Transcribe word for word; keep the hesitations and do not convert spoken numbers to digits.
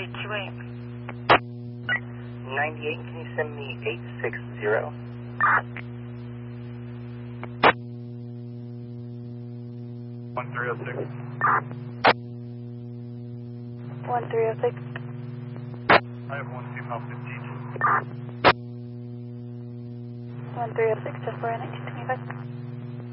Q eight. ninety-eight, can you send me eight six zero? one three oh six. one three oh six. I have one female fifteen. one three oh six, just for nineteen twenty-five.